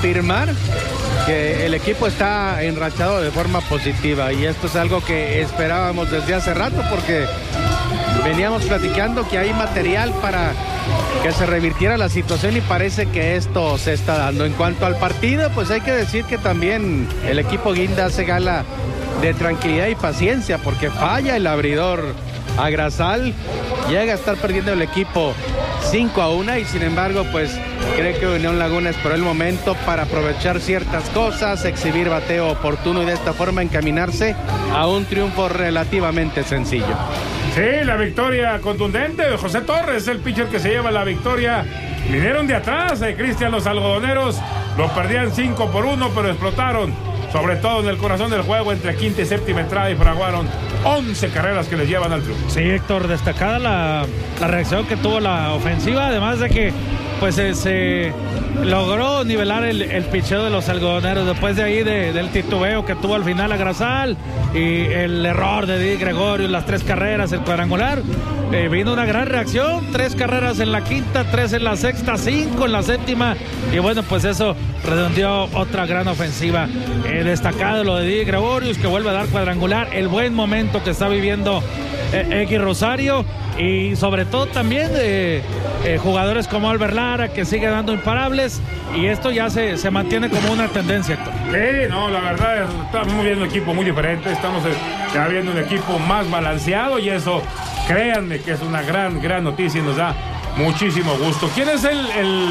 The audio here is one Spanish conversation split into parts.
afirmar que el equipo está enrachado de forma positiva, y esto es algo que esperábamos desde hace rato, porque veníamos platicando que hay material para que se revirtiera la situación, y parece que esto se está dando. En cuanto al partido, pues hay que decir que también el equipo guinda hace gala de tranquilidad y paciencia, porque falla el abridor a Grasal, llega a estar perdiendo el equipo 5-1, y sin embargo pues cree que Unión Laguna esperó el momento para aprovechar ciertas cosas, exhibir bateo oportuno y de esta forma encaminarse a un triunfo relativamente sencillo. Sí, la victoria contundente de José Torres, el pitcher que se lleva la victoria. Vinieron de atrás, Cristian, los algodoneros los perdían 5-1, pero explotaron, sobre todo en el corazón del juego, entre quinta y séptima entrada, y fraguaron 11 carreras que les llevan al triunfo. Sí, Héctor, destacada la reacción que tuvo la ofensiva, además de que pues se logró nivelar el picheo de los algodoneros después de ahí del titubeo que tuvo al final a Grasal y el error de Di Gregorio, las 3 carreras, el cuadrangular. Vino una gran reacción, 3 carreras en la quinta, 3 en la sexta, 5 en la séptima, y bueno, pues eso redondeó otra gran ofensiva. Destacado lo de Di Gregorius, que vuelve a dar cuadrangular, el buen momento que está viviendo X Rosario, y sobre todo también jugadores como Albert Lara, que sigue dando imparables, y esto ya se mantiene como una tendencia, Héctor. Sí, no, la verdad, estamos viendo un equipo muy diferente, estamos ya viendo un equipo más balanceado, y eso, créanme que es una gran noticia y nos da muchísimo gusto. ¿Quién es el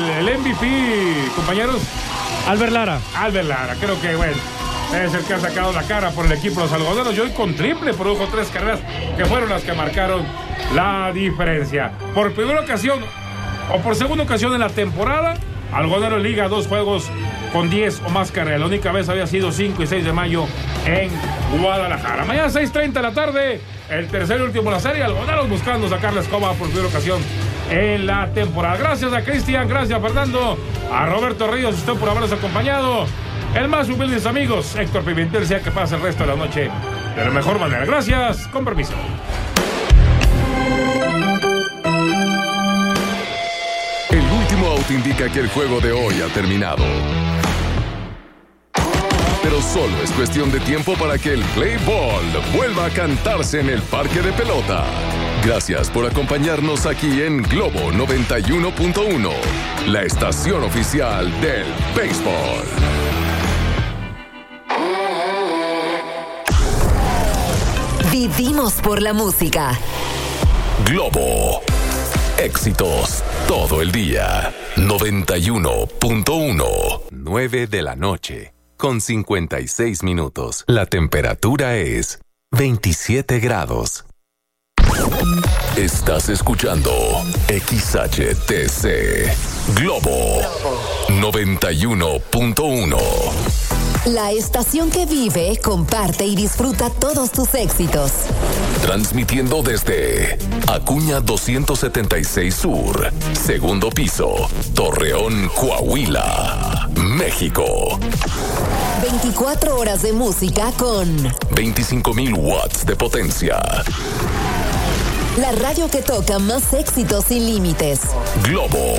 MVP, compañeros? Albert Lara. Albert Lara, creo que, bueno, es el que ha sacado la cara por el equipo de los algodoneros, y hoy con triple produjo 3 carreras que fueron las que marcaron la diferencia. Por primera ocasión, o por segunda ocasión en la temporada, Algodoneros liga 2 juegos con 10 o más carreras. La única vez había sido 5 y 6 de mayo en Guadalajara. Mañana 6:30 de la tarde, el tercer y último de la serie, Algodoneros buscando sacar la escoba por primera ocasión en la temporada. Gracias a Cristian, gracias a Fernando, a Roberto Ríos, usted por habernos acompañado. El más humilde de sus amigos, Héctor Pimentel, sea que pase el resto de la noche de la mejor manera. Gracias, con permiso. El último out indica que el juego de hoy ha terminado. Pero solo es cuestión de tiempo para que el play ball vuelva a cantarse en el parque de pelota. Gracias por acompañarnos aquí en Globo 91.1, la estación oficial del béisbol. Vivimos por la música. Globo. Éxitos todo el día. 91.1. 9 de la noche. Con 56 minutos. La temperatura es 27 grados. Estás escuchando XHTC. Globo 91.1. La estación que vive, comparte y disfruta todos tus éxitos. Transmitiendo desde Acuña 276 Sur, segundo piso, Torreón, Coahuila, México. 24 horas de música con 25,000 watts de potencia. La radio que toca más éxitos sin límites. Globo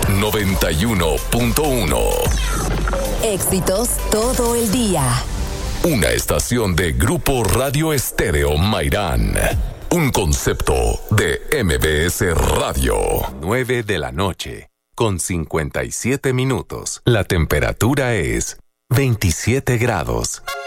91.1. Éxitos todo el día. Una estación de Grupo Radio Estéreo Mairán. Un concepto de MBS Radio. 9 de la noche, con 57 minutos. La temperatura es 27 grados.